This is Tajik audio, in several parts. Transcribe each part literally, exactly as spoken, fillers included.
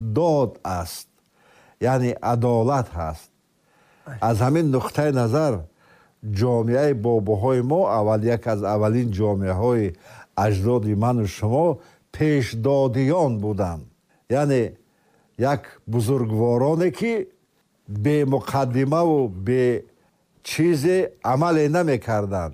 дод аст, яъне адолат ҳаст. аз ҳамин нуқтаи назар ҷомеаи бобоҳои мо аввал як аз аввалин ҷомеаҳои аҷдоди ману шумо пешдодиён буданд, яъне як бузургвороне ки бемуқаддимаву бе чизе амале намекарданд,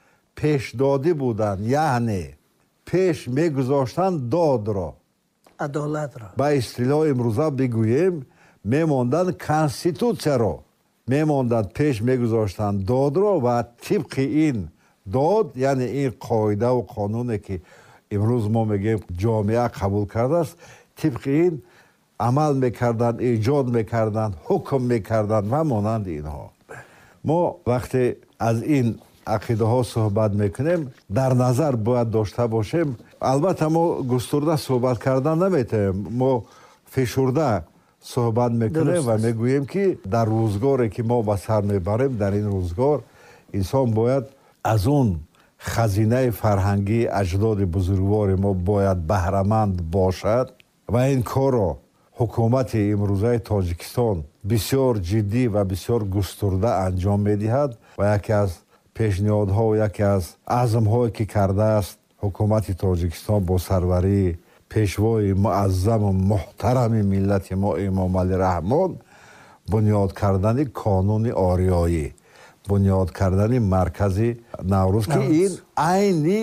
пешдодӣ буданд, яъне пеш мегузоштанд додро, адолатро. ба истилоҳи имрӯза бигӯем мемонданд конститутсияро мемонданд, пеш мегузоштанд додро ва тибқи ин дод, яъне ин қоидаву қонуне ки имрӯз мо мегӯем ҷомеа қабул кардааст, тибқи ин амал мекарданд, эҷод мекарданд, ҳукм мекарданд ва монанди инҳо. мо вақте аз ин ақидаҳо суҳбат мекунем, дар назар бояд дошта бошем, албатта мо густурда суҳбат кардан наметавонем, мо фишурда суҳбат мекунем ва мегӯем ки дар рӯзгоре ки мо ба сар мебарем, дар ин рӯзгор инсон бояд аз он хазинаи фарҳангии аҷдоди бузургвори мо бояд баҳраманд бошад ва ин корро ҳукумати имрӯзаи Тоҷикистон бисёр ҷиддӣ ва бисёр густурда анҷом медиҳад ва яке аз пешниҳодҳо, яке аз азмҳое ки кардааст ҳукумати Тоҷикистон бо сарварии пешвои муаззаму муҳтарами миллати мо Эмомалӣ Раҳмон, бунёд кардани қонуни ориёӣ, бунёд кардани маркази Наврӯз, ки ин айни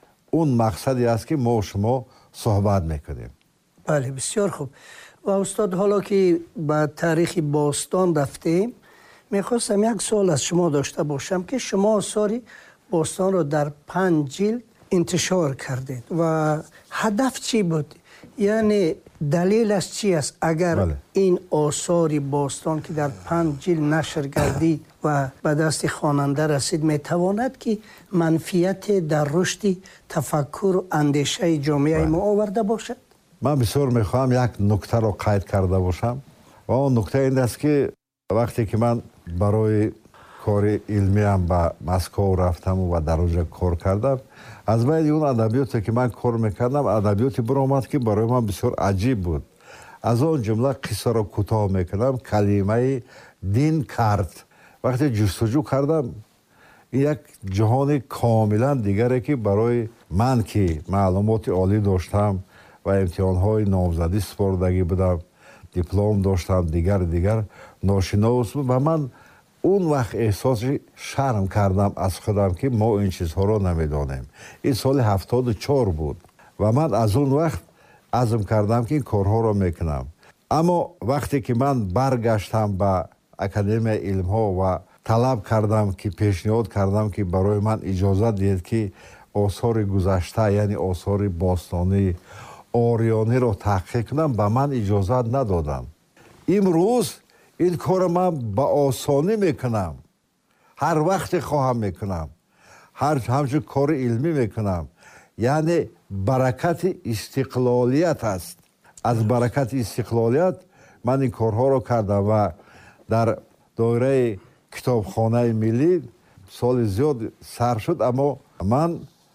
он мақсаде аст ки мо шумо суҳбат мекунем. бале, бисёр хуб. ва устод, ҳоло ки ба таърихи бостон рафтем, мехостам як суол аз шумо дошта бошам ки шумо осори бостонро дар панҷ ҷилд интишор кардед ва ҳадаф чӣ буд? яъне далелаш чӣ аст? агар ин осори бостон ки дар панҷ ҷилд нашр гардид ва ба дасти хонанда расид, метавонад ки манфиате дар рушди тафаккуру андешаи ҷомеаи мо оварда бошад? ман бисёр мехоҳам як нуктаро қайд карда бошам ва он нукта ин аст ки вақте ки ман барои кори илмиам ба Москва рафтаму ва дар онҷа кор кардам, аз байни он адабиёте ки ман кор мекардам, адабиёте биромад ки барои ман бисёр аҷиб буд. аз он ҷумла қиссаро кӯтоҳ мекунам, калимаи дин кард. вақте ҷустуҷӯ кардам, ин як ҷаҳони комилан дигаре ки барои ман ки маълумоти олӣ доштам ва имтиҳонҳои номзадӣ супордагӣ будам, диплом доштам, дигар дигар ношинос буд ва ман он вақт эҳсоси шарм кардам аз худам ки мо ин чизҳоро намедонем. ин соли ҳафтоду чор буд ва ман аз он вақт азм кардам ки ин корҳоро мекунам. аммо вақте ки ман баргаштам ба Академияи илмҳо ва талаб кардам ки пешниҳод кардам ки барои ман иҷозат диҳед ки осори гузашта, яъне осори бостонӣ, ориёниро таҳқиқ кунам, ба ман иҷозат надодам. имрӯз ин корро ман ба осонӣ мекунам, ҳар вақте хоҳам мекунам, ҳамчун кори илмӣ мекунам. яъне баракати истиқлолият аст. аз баракати истиқлолият ман ин корҳоро кардам ва дар доираи китобхонаи миллӣ соли зиёд сар шуд, аммо ман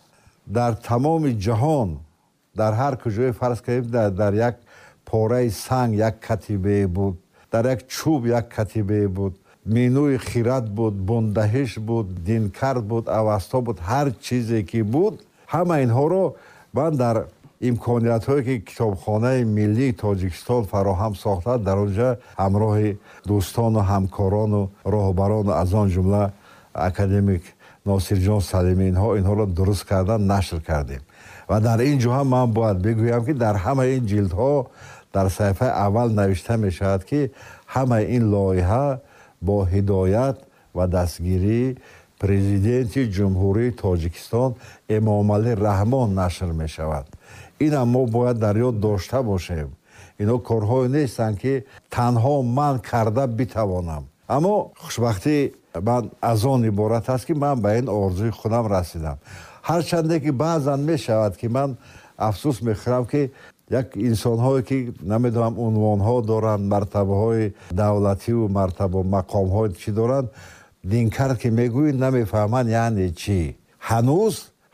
дар тамоми ҷаҳон, дар ҳар куҷое фарз кардем, дар як пораи санг як катибае буд, дар як чӯб як катибае буд, минӯи хират буд, бундаҳиш буд, динкард буд, аваста буд, ҳар чизе ки буд, ҳама инҳоро ман дар имкониятҳое ки китобхонаи миллии Тоҷикистон фароҳам сохта, дар онҷа ҳамроҳи дӯстону ҳамкорону роҳбарону аз он ҷумла академик Носирҷон Салимӣ инҳо инҳоро дуруст кардан нашр кардем. ва дар ин ҷоҳа ман бояд бигӯям ки дар ҳамаи ин ҷилдҳо дар саҳифаи аввал навишта мешавад ки ҳамаи ин лоиҳа бо ҳидоят ва дастгирии президенти ҷумҳурии Тоҷикистон Эмомалӣ Раҳмон нашр мешавад. инам мо бояд дар ёд дошта бошем. инҳо корҳое нестанд ки танҳо ман карда битавонам. аммо хушбахтӣ ман аз он иборат аст ки ман ба ин орзуи худам расидам. ҳарчанде ки баъзан мешавад ки ман афсӯс мехӯрам ки як инсонҳое ки намедонам унвонҳо доранд, мартабаҳои давлативу мартаба мақомҳои чӣ доранд, динкард ки мегӯянд намефаҳманд яъне чӣ. ҳанӯз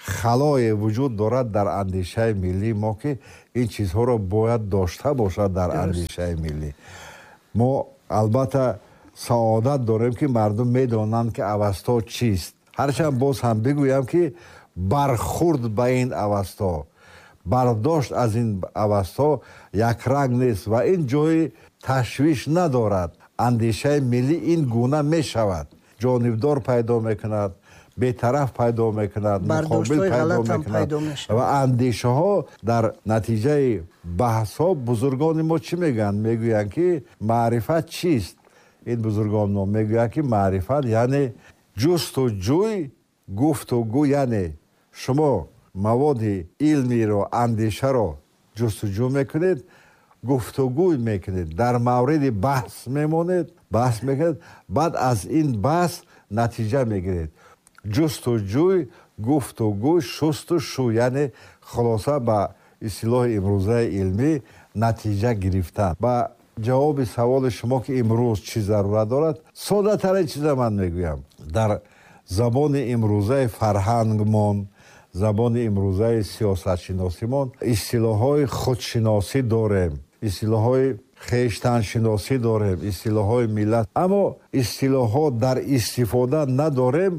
халое вуҷуд дорад дар андешаи миллии мо, ки ин чизҳоро бояд дошта бошад дар андешаи миллӣ. мо албатта саодат дорем, ки мардум медонанд, ки авастҳо чист. ҳарчанд боз ҳам бигӯям, ки бархурд ба ин авастҳо, бардошт аз ин авастҳо якранг нест ва ин ҷои ташвиш надорад. андешаи миллӣ ин гуна мешавад. ҷонибдор пайдо мекунад, бетараф пайдо мекунад, муқобил пайдо мекунад ва андешаҳо дар натиҷаи баҳсҳо бузургони мо чӣ мегӯянд? Мегӯянд, ки маърифат чист? ин бузургони мо мегӯянд, ки маърифат яъне ҷустуҷӯй, гуфтугӯ, яъне шумо маводи илмиро, андешаро ҷустуҷӯ мекунед, гуфтугӯй мекунед, дар мавриди баҳс мемонед, баҳс мекунед, баъд аз ин баҳс натиҷа мегиред. ҷустуҷӯй, гуфтугӯй, шустушу, яъне хулоса ба истилоҳи имрӯзаи илмӣ натиҷа гирифтан. ба ҷавоби саволи шумо, ки имрӯз чӣ зарурат дорад, соддатарин чиза ман мегӯям. дар забони имрӯзаи фарҳангмон, забони имрӯзаи сиёсатшиносимон истилоҳҳои худшиносӣ дорем, истилоҳҳои хештаншиносӣ дорем, истилоҳҳои миллат. аммо истилоҳҳо дар истифода надорем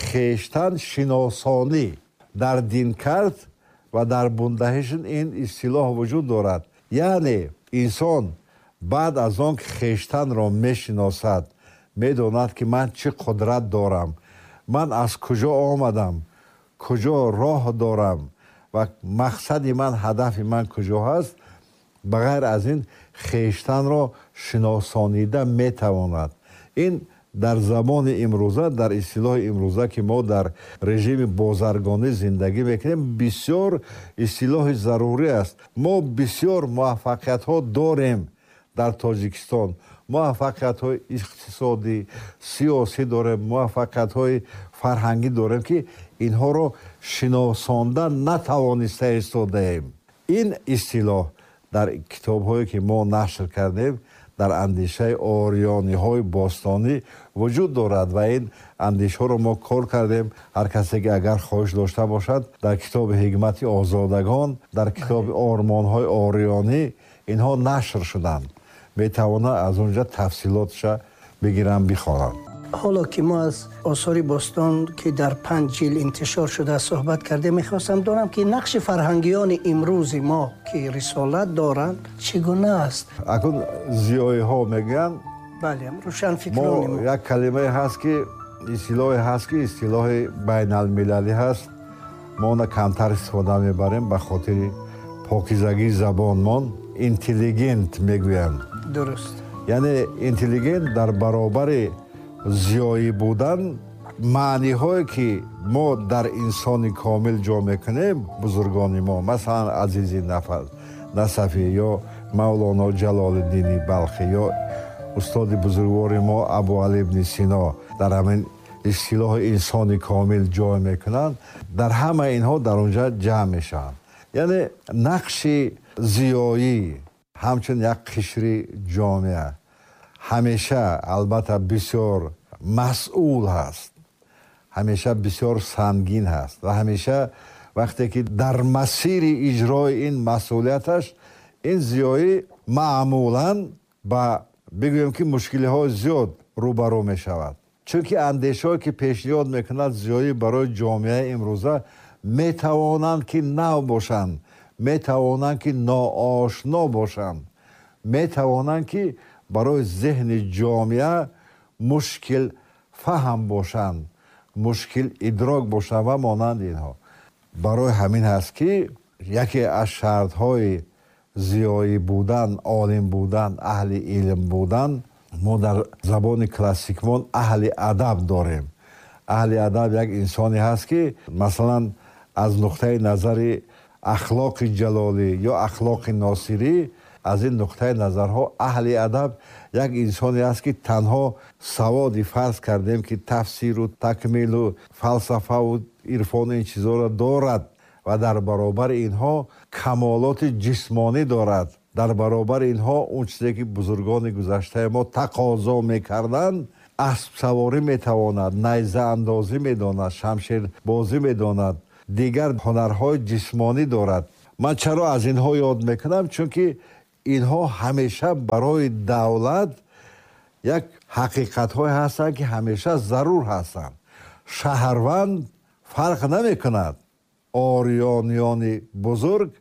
хештаншиносонӣ. дар динкард ва дар бундаҳишн ин истилоҳ вуҷуд дорад. яъне инсон баъд аз он ки хештанро мешиносад, медонад, ки ман чӣ қудрат дорам, ман аз куҷо омадам, куҷо роҳ дорам ва мақсади ман, ҳадафи ман куҷо ҳаст, ба ғайр аз ин хештанро шиносонида метавонад. ин дар забони имрӯза, дар истилоҳи имрӯза, ки мо дар режими бозаргонӣ зиндагӣ мекунем, бисёр истилоҳи зарурӣ аст. мо бисёр муваффақиятҳо дорем дар Тоҷикистон. муваффақиятҳои иқтисодӣ, сиёсӣ дорем, муваффақиятҳои фарҳангӣ дорем, ки инҳоро шиносонда натавониста истодаем. ин истилоҳ дар китобҳое, ки мо нашр кардем, дар андешаи ориониҳои бостонӣ вуҷуд дорад ва ин андешаҳоро мо кор кардем. ҳар касе ки агар хоҳиш дошта бошад, дар китоби ҳикмати озодагон, дар китоби ормонҳои орионӣ инҳо нашр шуданд. метавонад аз он ҷо тафсилотша бигирам, бихонам. ҳоло ки мо аз осори бостон, ки дар панҷ ҷилд интишор шуда суҳбат кардем, мехостам донам, ки нақши фарҳангиёни имрӯзи мо, ки рисолат доранд, чӣ гуна аст? акун зиёиҳо мегӯянд. бале, рӯшанфикрони мо як калимае ҳаст, ки истилоҳе ҳаст, ки истилоҳи байналмилалӣ ҳаст. мо она камтар истифода мебарем ба хотири покизагии забонмон. интеллигент мегӯянд. дуруст. яъне интеллигент дар баробари зиёӣ будан, маъниҳое ки мо дар инсони комил ҷо мекунем, бузургони мо, масалан азизи насафӣ ё мавлоно ҷалолиддини балхӣ ё устоди бузургвори мо абу али ибни сино дар ҳамин истилоҳи инсони комил ҷой мекунанд, дар ҳама инҳо дар он ҷо ҷамъ мешаванд. яъне нақши зиёӣ ҳамчун як қишри ҷомеа ҳамеша албатта бисёр масъул ҳаст, ҳамеша бисёр сангин ҳаст ва ҳамеша вақте ки дар масири иҷрои ин масъулияташ, ин зиёӣ маъмулан ба бигӯем ки мушкилиҳои зиёд рӯбарӯ мешавад. чунки андешаҳое ки пешниҳод мекунад зиёӣ барои ҷомеаи имрӯза метавонанд ки нав бошанд, метавонанд ки ноошно бошанд, метавонанд ки барои зеҳни ҷомеа мушкил фаҳм бошанд, мушкил идрок бошанд ва монанди инҳо. барои ҳамин ҳаст, ки яке аз шартҳои зиёӣ будан, олим будан, аҳли илм будан, мо дар забони классикмон аҳли адаб дорем. аҳли адаб як инсоне ҳаст, ки масалан аз нуқтаи назари ахлоқи ҷалолӣ ё ахлоқи носирӣ, аз ин нуқтаи назарҳо аҳли адаб як инсоне аст, ки танҳо саводи фарз кардем, ки тафсиру такмилу фалсафаву ирфону ин чизҳоро дорад ва дар баробари инҳо камолоти ҷисмонӣ дорад. дар баробари инҳо он чизе ки бузургони гузаштаи мо тақозо мекарданд, аспсаворӣ метавонад, найзаандозӣ медонад, шамшербозӣ медонад, дигар ҳунарҳои ҷисмонӣ дорад. ман чаро аз инҳо ёд мекунам, чунки инҳо ҳамеша барои давлат як ҳақиқатҳое ҳастанд, ки ҳамеша зарур ҳастанд. шаҳрванд фарқ намекунад. ориёниёни бузург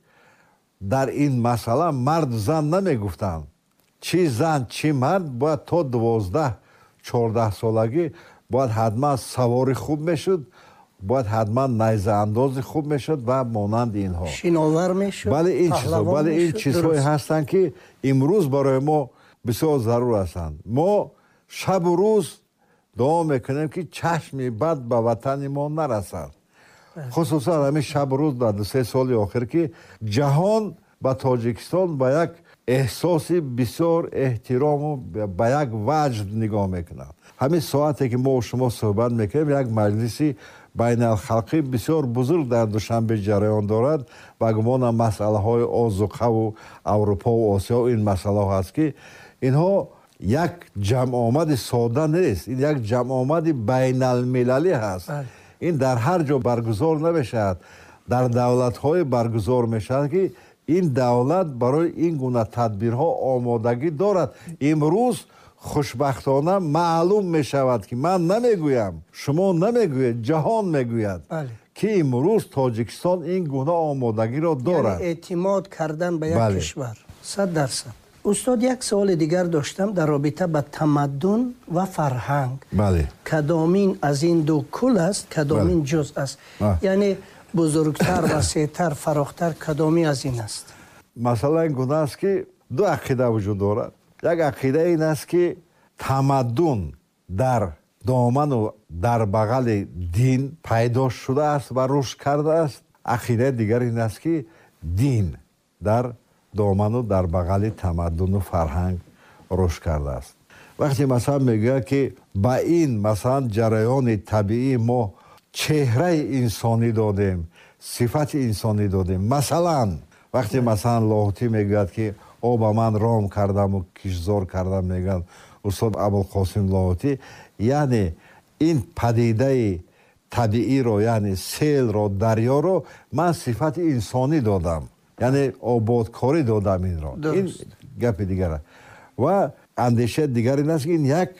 дар ин масъала мард зан намегуфтанд. чӣ зан чӣ мард бояд то дувоздаҳ чордаҳ солагӣ бояд ҳатман савори хуб мешуд, бояд ҳатман найзаандози хуб мешуд ва монанди инҳо. шиновар мешуд. бале ин чизҳо бале ин чизҳое ҳастанд, ки имрӯз барои мо бисёр зарур ҳастанд. мо шабу рӯз дуо мекунем, ки чашми бад ба ватани мо нарасад. хусусан ҳамин шабу рӯз дар ду се соли охир, ки ҷаҳон ба Тоҷикистон ба як эҳсоси бисёр эҳтирому ба як ваҷд нигоҳ мекунад. ҳамин соате ки мо шумо суҳбат мекунем, як маҷлиси байналхалқӣ бисёр бузург дар Душанбе ҷараён дорад. ба гумонам масъалаҳои озуқаву Аврупову Осиё ин масъалаҳо ҳаст, ки инҳо як ҷамъомади сода нест. ин як ҷамъомади байналмилалӣ ҳаст. ин дар ҳар ҷо баргузор намешавад. дар давлатҳое баргузор мешавад, ки ин давлат барои ин гуна тадбирҳо омодагӣ дорад. имрӯз хушбахтона маълум мешавад, ки ман намегӯям, шумо намегӯед, ҷаҳон мегӯяд, ки имрӯз Тоҷикистон ин гуна омодагиро дорад. яъне эътимод кардан ба як кишвар. сад дарсад. устод, як саволи дигар доштам дар робита ба тамаддун ва фарҳанг. бале кадомин аз ин ду кул аст, кадомин ҷуз аст? яъне бузургтар, васеътар, фарохтар кадоми аз ин аст? масъала ин гуна аст, ки ду ақида вуҷуд дорад. як ақида ин аст, ки тамаддун дар доману дар бағали дин пайдо шудааст ва рушд кардааст. ақидаи дигар ин аст, ки дин дар доману дар бағали тамаддуну фарҳанг рушд кардааст. вақте масалан мегӯяд, ки ба ин масалан ҷараёни табиӣ мо чеҳраи инсонӣ додем, сифати инсонӣ додем. масалан вақте масалан лоҳутӣ мегӯяд, ки о ба ман ром кардаму кишзор кардам, мегӯяд устод Абулқосим лоҳутӣ, яъне ин падидаи табииро, яъне селро, дарёро ман сифати инсонӣ додам, яъне ободкорӣ додам. инро ин гапи дигар аст. ва андешаи дигар ин аст, ки ин як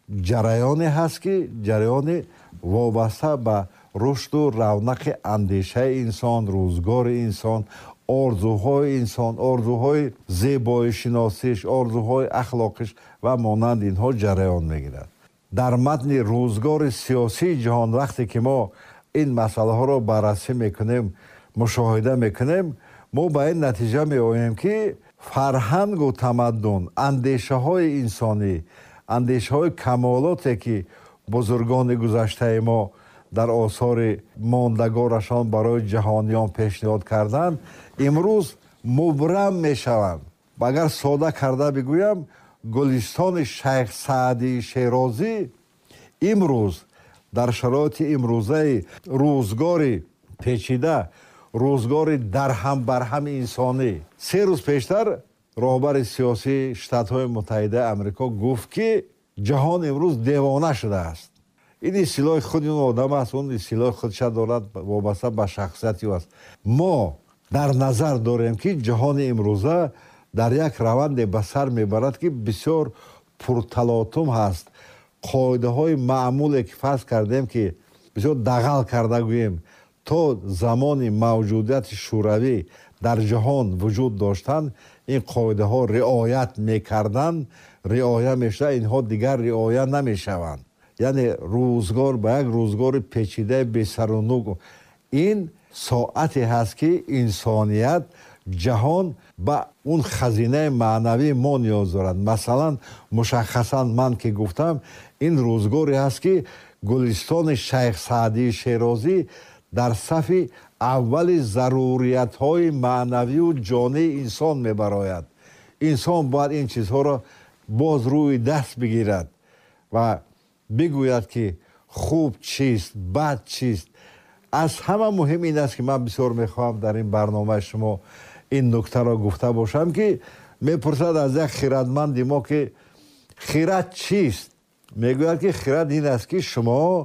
ҷараёне ҳаст, ки ҷараёни вобаста ба рушду равнақи андешаи инсон, рӯзгори инсон, орзуҳои инсон, орзуҳои зебоишиносиш, орзуҳои ахлоқиш ва монанди инҳо ҷараён мегирад. дар матни рӯзгори сиёсии ҷаҳон вақте ки мо ин масъалаҳоро баррасӣ мекунем, мушоҳида мекунем, мо ба ин натиҷа меоем, ки фарҳангу тамаддун, андешаҳои инсонӣ, андешаҳои камолоте ки бузургони гузаштаи мо дар осори мондагорашон барои ҷаҳониён пешниҳод карданд, имрӯз мубрам мешаванд. агар сода карда бигӯям, гулистони шайх Саъдии Шерозӣ имрӯз дар шароити имрӯзаи рӯзгори печида, рӯзгори дарҳамбарҳами инсонӣ, се рӯз пештар роҳбари сиёсии Штатҳои Муттаҳидаи Амрико гуфт, ки ҷаҳон имрӯз девона шудааст. ин истилоҳи худи он одам аст, он истилоҳи худша дорад, вобаста ба шахсияти ӯ аст. мо дар назар дорем, ки ҷаҳони имрӯза дар як раванде ба сар мебарад, ки бисёр пурталотум ҳаст. қоидаҳои маъмуле ки фарз кардем, ки бисёр дағал карда гӯем, то замони мавҷудияти шӯравӣ дар ҷаҳон вуҷуд доштанд, ин қоидаҳо риоят мекарданд, риоя мешуда, инҳо дигар риоя намешаванд. яъне рӯзгор ба як рӯзгори печидаи бесарунук. ин соате ҳаст, ки инсоният, ҷаҳон ба он хазинаи маънавии мо ниёз дорад. масалан мушаххасан ман ки гуфтам, ин рӯзгоре ҳаст, ки гулистони шайх Саъдии Шерозӣ дар сафи аввали заруриятҳои маънавию ҷонии инсон мебарояд. инсон бояд ин чизҳоро боз рӯи даст бигирад ва бигӯяд, ки хуб чист, бад чист. аз ҳама муҳим ин аст, ки ман бисёр мехоҳам дар ин барномаи шумо ин нуктаро гуфта бошам, ки мепурсад аз як хиратманди мо, ки хират чист? мегӯяд, ки хират ин аст, ки шумо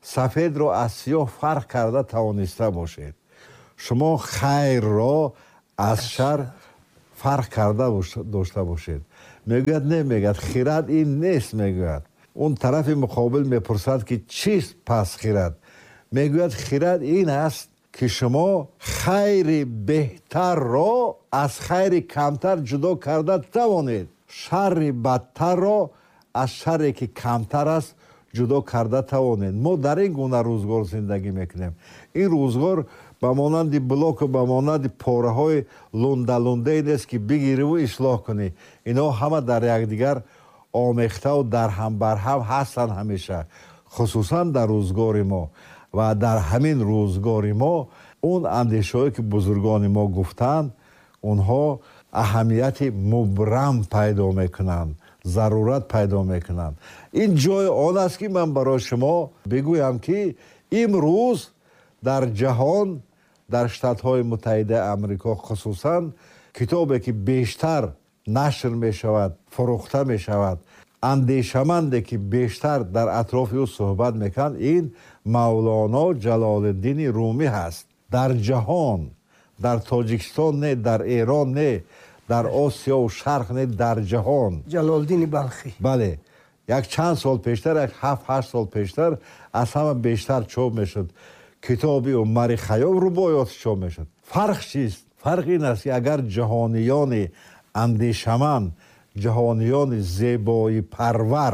сафедро аз сиёҳ фарқ карда тавониста бошед. шумо хайрро аз шар фарқ карда дошта бошед. мегӯяд не, мегӯяд хирад ин нест. мегӯяд он тарафи муқобил мепурсад ки чист пас хирад? мегӯяд хирад ин аст ки шумо хайри беҳтарро аз хайри камтар ҷудо карда тавонед. шарри бадтарро аз шарре ки камтар аст ҷудо карда тавонед. мо дар ин гуна рӯзгор зиндагӣ мекунем. ин рӯзгор ба монанди блоку ба монанди пораҳои лунда-лундаи нест ки бигириву ислоҳ кунӣ. инҳо ҳама дар якдигар омехтаву дарҳамбарҳам ҳастанд ҳамеша. хусусан дар рӯзгори мо ва дар ҳамин рӯзгори мо он андешаҳое ки бузургони мо гуфтанд, онҳо аҳамияти мубрам пайдо мекунанд, зарурат пайдо мекунанд. ин ҷои он аст ки ман барои шумо бигӯям ки имрӯз дар ҷаҳон, дар Штатҳои Муттаҳидаи Амрико хусусан китобе ки бештар нашр мешавад, фурӯхта мешавад, андешаманде ки бештар дар атрофи ӯ суҳбат мекунад, ин Мавлоно Ҷалолиддини Румӣ ҳаст. дар ҷаҳон, дар Тоҷикистон не, дар Эрон не, дар Осиёву Шарқ не, дар ҷаҳон. Ҷалолиддини Балхӣ. бале, як чанд сол пештар, як ҳафт ҳашт сол пештар аз ҳама бештар чоп мешуд китоби Умари Хайём, рубоёт чоп мешуд. фарқ чист? фарқ ин аст ки агар ҷаҳониёни андешаманд, ҷаҳониёни зебои парвар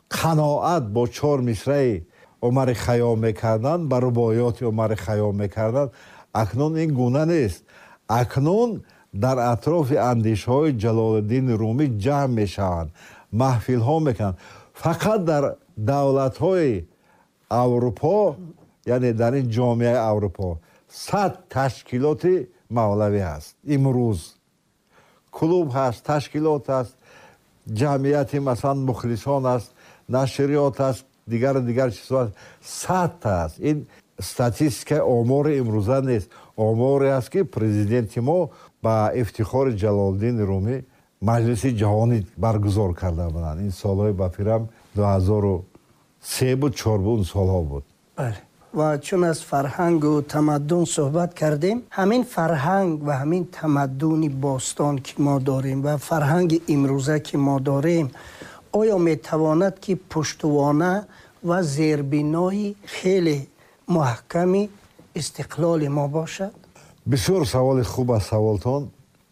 қаноат бо чор мисраи Умари Хайём мекарданд, ба рубоёти Умари Хайём мекарданд, акнун ин гуна нест. акнун дар атрофи андешаҳои Ҷалолиддини Румӣ ҷамъ мешаванд, маҳфилҳо мекунанд. фақат дар давлатҳои Аврупо, яъне дар ин ҷомеаи Аврупо сад ташкилоти мавлавӣ ҳаст. имрӯз клуб ҳаст, ташкилот ҳаст, ҷамъияти масалан мухлисон аст, нашриёт аст, дигару дигар чизҳо аст. садта аст. ин статистикаи омори имрӯза нест. оморе аст ки президенти мо ба ифтихори Ҷалолиддини Румӣ маҷлиси ҷаҳонӣ баргузор карда буданд. ин солҳои ба фирам ду ҳазору се буд, чор буд, солҳо буд. бале. ва чун аз фарҳангу тамаддун суҳбат кардем, ҳамин фарҳанг ва ҳамин тамаддуни бостон ки мо дорем ва фарҳанги имрӯза ки мо дорем, оё метавонад ки пуштувона ва зербинои хеле муҳками истиқлоли мо бошад? бисёр саволи хуб аст саволтон.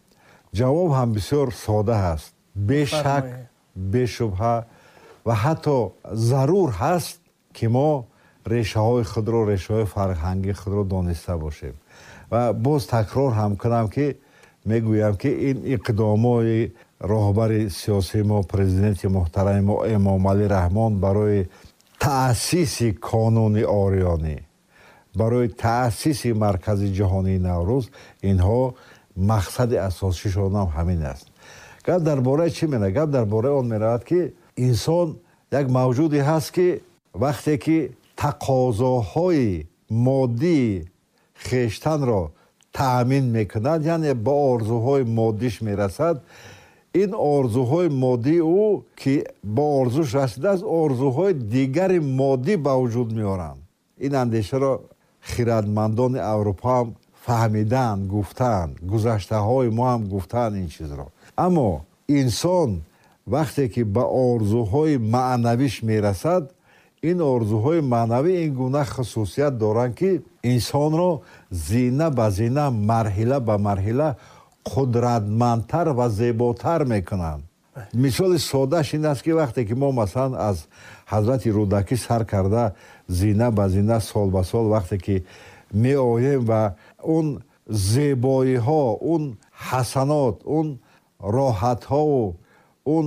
ҷавоб ҳам бисёр сода ҳаст. бешак, бешубҳа ва ҳатто зарур ҳаст ки мо решаҳои худро, решаҳои фарҳангии худро дониста бошем. ва боз такрор ҳам кунам ки мегӯям ки ин иқдомои роҳбари сиёсии мо, президенти муҳтарами мо Эмомалӣ Раҳмон барои таъсиси қонуни орионӣ, барои таъсиси маркази ҷаҳонии Наврӯз, инҳо мақсади асосишон ҳам ҳамин аст. гап дар бораи чӣ менавад? гап дар бораи он меравад ки инсон як мавҷуде ҳаст ки вақте ки тақозоҳои моддии хештанро таъмин мекунад, яъне ба орзуҳои моддиш мерасад, ин орзуҳои моддии ӯ ки ба орзуш расидааст, орзуҳои дигари моддӣ ба вуҷуд меоранд. ин андешаро хиратмандони Аврупо ҳам фаҳмиданд, гуфтанд, гузаштаҳои мо ҳам гуфтанд ин чизро. аммо инсон вақте ки ба орзуҳои маънавиш мерасад, ин орзуҳои маънавӣ ин гуна хусусият доранд ки инсонро зина ба зина, марҳила ба марҳила қудратмандтар ва зеботар мекунанд. мисоли содаш ин аст ки вақте ки мо масалан аз ҳазрати рӯдакӣ сар карда зина ба зина сол ба сол вақте ки меоем ва он зебоиҳо, он ҳасанот, он роҳатҳову он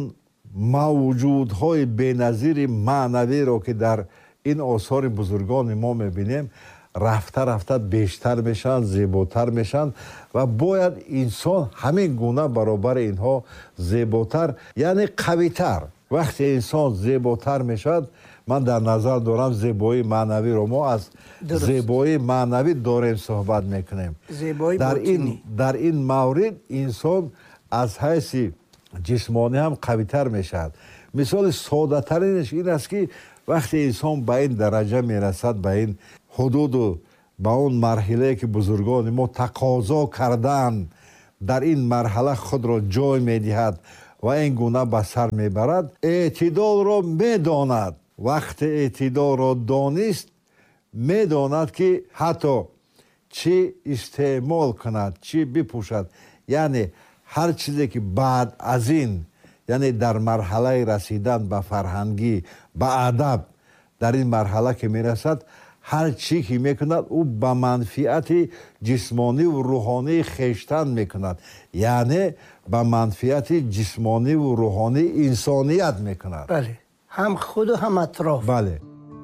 мавҷудҳои беназири маънавиро ки дар ин осори бузургони мо мебинем, рафта рафта бештар мешаванд, зеботар мешаванд ва бояд инсон ҳамин гуна баробари инҳо зеботар, яъне қавитар. вақте инсон зеботар мешавад, ман дар назар дорам зебоии маънавиро мо аз зебоии маънавӣ дорем суҳбат мекунем. дар ин дар ин маврид инсон аз ҳайси ҷисмонӣ ҳам қавитар мешавад. мисоли содатаринаш ин аст ки вақте инсон ба ин дараҷа мерасад, ба ин ҳудуду ба он марҳилае ки бузургони мо тақозо кардаанд, дар ин марҳала худро ҷой медиҳад ва ин гуна ба сар мебарад, эътидолро медонад. вақте эътидолро донист, медонад ки ҳатто чӣ истеъмол кунад, чӣ бипӯшад, яъне ҳар чизе ки баъд аз ин, яъне дар марҳалаи расидан ба фарҳангӣ, ба адаб, дар ин марҳала ки мерасад, ҳар чӣ ки мекунад, ӯ ба манфиати ҷисмониву рӯҳонии хештан мекунад, яъне ба манфиати ҷисмониву рӯҳонии инсоният мекунад. бале, ҳам худу ҳам атроф. бале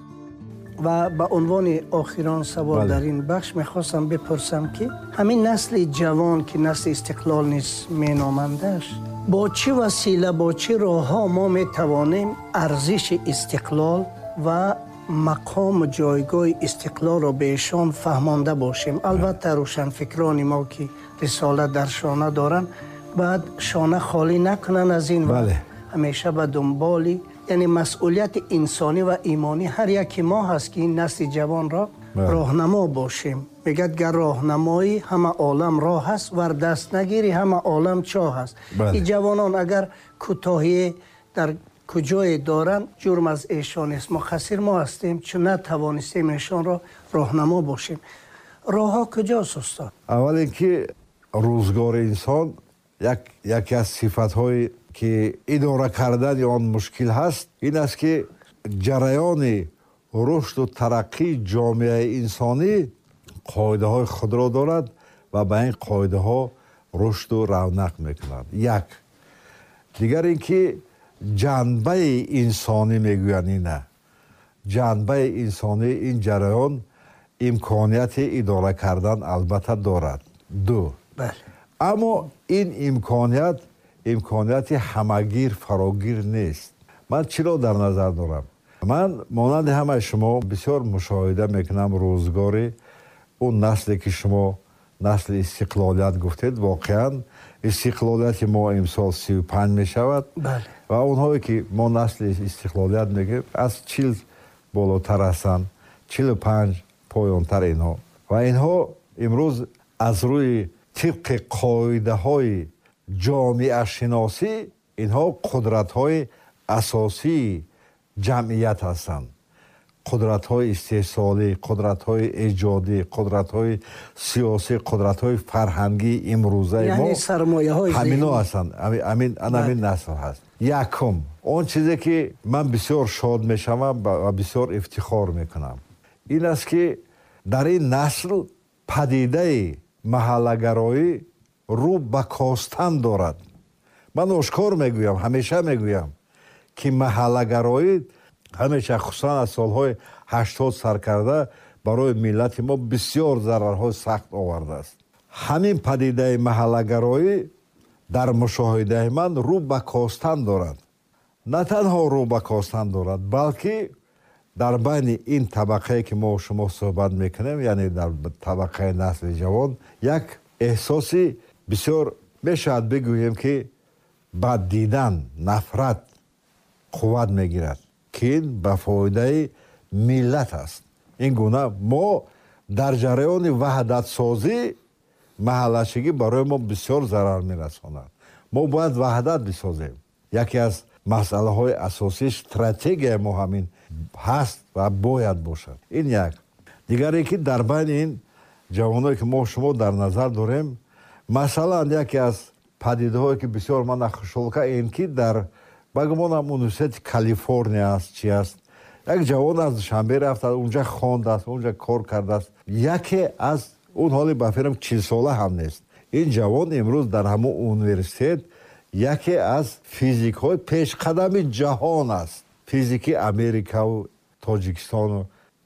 ва ба унвони охирон савол Бале. дар ин бахш мехостам бипурсам ки ҳамин насли ҷавон ки насли истиқлол низ меномандаш, бо чӣ васила, бо чӣ роҳҳо мо метавонем арзиши истиқлол ва мақому ҷойгоҳи истиқлолро ба эшон фаҳмонда бошем. албатта рӯшанфикрони мо ки рисола дар шона доранд, баъд шона холӣ накунанд аз ин ва Бале. ҳамеша ба дунболи, яъне масъулияти инсонӣ ва имонӣ ҳар яки мо ҳаст ки ин насли ҷавонро Бале. роҳнамо бошем. мегӯяд гар роҳнамоӣ ҳама олам роҳ ҳаст, вар даст нагирӣ ҳама олам чоҳ ҳаст. Бале. ин ҷавонон агар кӯтоҳие дар куҷое доранд, ҷурм аз эшонест. муқассир мо ҳастем, чун натавонистем эшонро роҳнамо бошем. роҳҳо куҷост устод? аввал ин ки рӯзгори инсон як- яке аз сифатҳои ки идора кардани он мушкил ҳаст, ин аст ки ҷараёни рушду тараққии ҷомеаи инсонӣ қоидаҳои худро дорад ва ба ин қоидаҳо рушду равнақ мекунад. як дигар ин ки ҷанбаи инсонӣ мегӯянд ина. ҷанбаи инсонӣ ин ҷараён имконияти идора кардан албатта дорад. ду бале, аммо ин имконият имконияти ҳамагир фарогир нест. ман чиро дар назар дорам? ман монанди ҳамаи шумо бисёр мушоҳида мекунам рӯзгори он насле ки шумо насли истиқлолият гуфтед. воқеан истиқлолияти мо имсол сию панҷ мешавад бале, ва онҳое ки мо насли истиқлолият мегӯем аз чил болотар ҳастанд, чилу панҷ поёнтар инҳо. ва инҳо имрӯз аз рӯи тибқи қоидаҳои ҷомеашиносӣ инҳо қудратҳои асосии ҷамъият ҳастанд. қудратҳои истеҳсолӣ, қудратҳои эҷодӣ, қудратҳои сиёсӣ, қудратҳои фарҳангии имрӯзаи мо яъне сармояҳои ҳамино зеҳнӣ. ҳастанд. амин анамин насл ҳаст. якум он чизе ки ман бисёр шод мешавам ва бисёр ифтихор мекунам, ин аст ки дар ин насл падидаи маҳаллагароӣ рӯ ба костан дорад. ман ошкор мегӯям, ҳамеша мегӯям ки маҳаллагароӣ ҳамеша хусусан аз солҳои ҳаштод сар карда барои миллати мо бисёр зарарҳои сахт овардааст. ҳамин падидаи маҳаллагароӣ дар мушоҳидаи ман рӯ ба костан дорад. на танҳо рӯ ба костан дорад, балки дар байни ин табақае ки мо шумо суҳбат мекунем, яъне дар табақаи насли ҷавон, як эҳсоси бисёр мешавад бигӯем ки ба дидан нафрат қувват мегирад, ки ин ба фоидаи миллат аст. ин гуна мо дар ҷараёни ваҳдатсозӣ маҳаллачигӣ барои мо бисёр зарар мерасонад. мо бояд ваҳдат бисозем. яке аз масъалаҳои асосии стратегияи мо ҳамин ҳаст ва бояд бошад. ин як. дигар ин ки дар байни ин ҷавоное ки мо шумо дар назар дорем, масалан яке аз падидаҳое ки бисёр мана хушҳолка ин ки дар ба гумонам университети Калифорния аст чи аст, як ҷавон аз Душанбе рафтааст, унҷа хондааст, унҷа кор кардааст. яке аз он ҳоли ба фирм чилсола ҳам нест. ин ҷавон имрӯз дар ҳамон университет яке аз физикҳои пешқадами ҷаҳон аст. физики Америкаву Тоҷикистону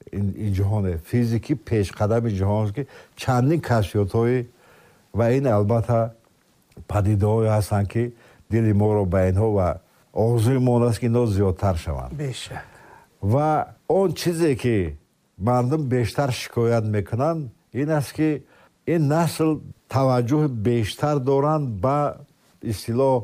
ин ҷаҳоне физики пешқадами ҷаҳон ки чандин кашфиётҳои ва ин албатта падидаҳое ҳастанд ки дили моро ба инҳо ва орзуи мон аст ки инҳо зиёдтар шаванд. бешак. ва он чизе ки мардум бештар шикоят мекунанд ин аст ки ин насл таваҷҷӯҳи бештар доранд ба истилоҳ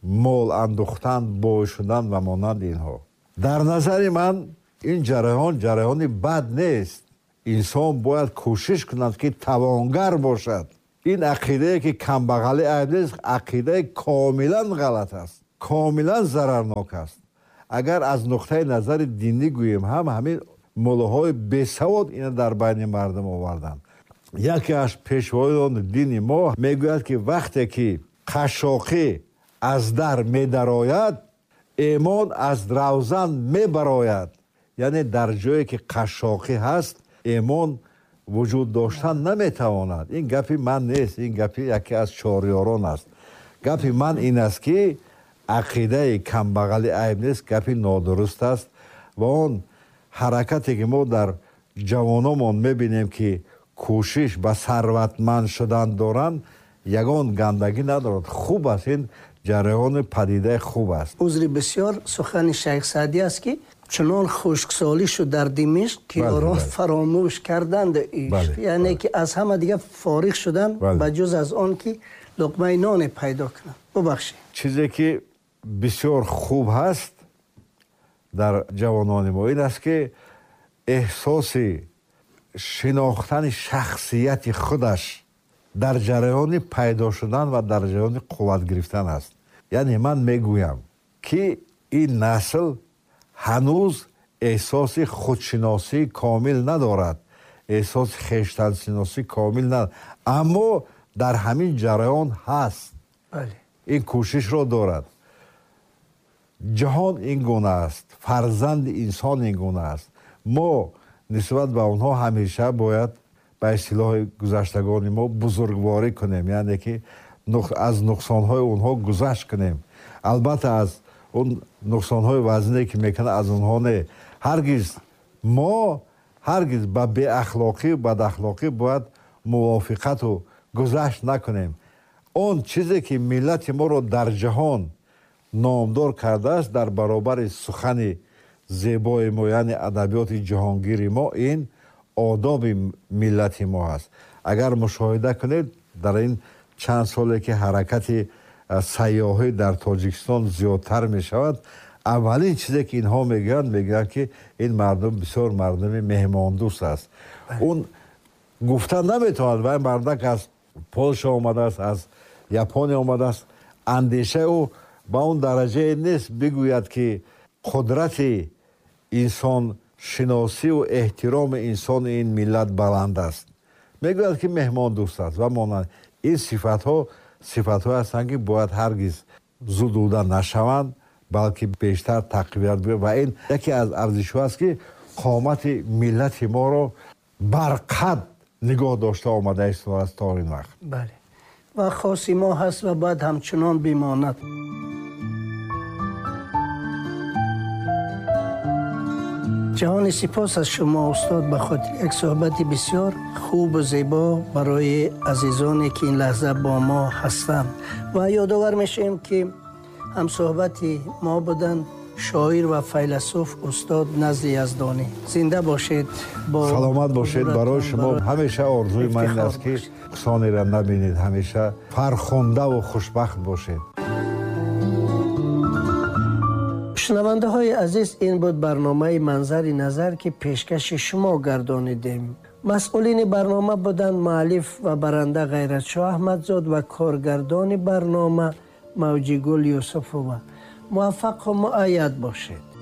мол андохтан, бой шудан ва монанд инҳо. дар назари ман ин ҷараён ҷараёни бад нест. инсон бояд кӯшиш кунад ки тавонгар бошад. ин ақидае ки камбағалӣ айб нест, ақидаи комилан ғалат аст, комилан зарарнок аст. агар аз нуқтаи назари динӣ гӯем ҳам ҳамин муллоҳои бесавод ина дар байни мардум оварданд. яке аз пешвоёни дини мо мегӯяд ки вақте ки қашшоқӣ аз дар медарояд, эмон аз равзан мебарояд. яъне дар ҷое ки қашшоқӣ ҳаст, эмон вуҷуд доштан наметавонад. ин гапи ман нест, ин гапи яке аз чорёрон аст. гапи ман ин аст ки ақидаи камбағалӣ айб нест, гапи нодуруст аст ва он ҳаракате ки мо дар ҷавономон мебинем ки кӯшиш ба сарватманд шудан доранд, ягон гандагӣ надорад. хуб аст, ин ҷараёни падидаи хуб аст. узри бисёр сухани шайх Саъдӣ аст ки чунон хушксолӣ шуд дар Димишқ ки орон фаромӯш карданд ишқ, яъне ки аз ҳама дига фориғ шуданд ба ҷуз аз он ки луқмаи ноне пайдо кунанд. бубахшед. чизе ки бисёр хуб ҳаст дар ҷавонони мо ин аст ки эҳсоси шинохтани шахсияти худаш дар ҷараёни пайдо шудан ва дар ҷараёни қувват гирифтан аст. яъне ман мегӯям ки ин насл ҳанӯз эҳсоси худшиносии комил надорад, эҳсоси хештаншиносии комил надорад, аммо дар ҳамин ҷараён ҳаст. ин кӯшишро дорад. ҷаҳон ин гуна аст, фарзанди инсон ин гуна аст. мо нисбат ба онҳо ҳамеша бояд ба истилоҳи гузаштагони мо бузургворӣ кунем, яъне ки аз нуқсонҳои онҳо гузашт кунем. албатта аз он нуқсонҳои вазне ки мекунад аз онҳо не. ҳаргиз мо ҳаргиз ба беахлоқӣ бадахлоқӣ бояд мувофиқату гузашт накунем. он чизе ки миллати моро дар ҷаҳон номдор кардааст дар баробари сухани зебои мо, яъне адабиёти ҷаҳонгири мо, ин одоби миллати мо аст. агар мушоҳида кунед дар ин чанд соле ки ҳаракати сайёҳӣ дар Тоҷикистон зиёдтар мешавад, аввалин чизе ки инҳо мегӯянд мегӯянд ки ин мардум бисёр мардуми меҳмондӯст аст. он гуфта наметавонад вай мардак аз Полша омадааст, аз Япония омадааст. андешаи ӯ ба он дараҷае нест бигӯяд ки қудрати инсоншиносию эҳтироми инсони ин миллат баланд аст. мегӯяд ки меҳмондӯст аст ва монанд. ин сифатҳо сифатҳое ҳастанд ки бояд ҳаргиз зудуда нашаванд, балки бештар тақвият биёбад. ва ин яке аз арзишҳоест ки қомати миллати моро барқад нигоҳ дошта омада истодааст то ин вақт. бале. ва хоси мо ҳаст ва бояд ҳамчунон бимонад. ҷаҳони сипос аз шумо устод ба хотири як суҳбати бисёр хубу зебо барои азизоне ки ин лаҳза бо мо ҳастанд. ва ёдовар мешавем ки ҳамсуҳбати мо буданд шоир ва файласуф устод Назли Яздонӣ. зинда бошед. саломат бошед. барои шумо ҳамеша орзуи ман ин аст ки кусонеро набинед, ҳамеша фархондаву хушбахт бошед. шунавандаҳои азиз, ин буд барномаи Манзари назар ки пешкаши шумо гардонидем. масъулини барнома буданд муаллиф ва баранда Ғайратшоҳ Аҳмадзод ва коргардони барнома Мавҷигул Юсуфова. муваффақу муайяд бошед.